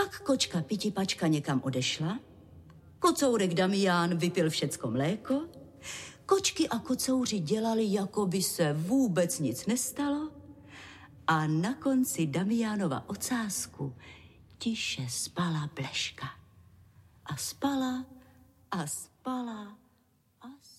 Pak kočka Pitipačka někam odešla, kocourek Damián vypil všecko mléko, kočky a kocouři dělali, jako by se vůbec nic nestalo a na konci Damiánova ocásku tiše spala Bleška. A spala a spala a spala.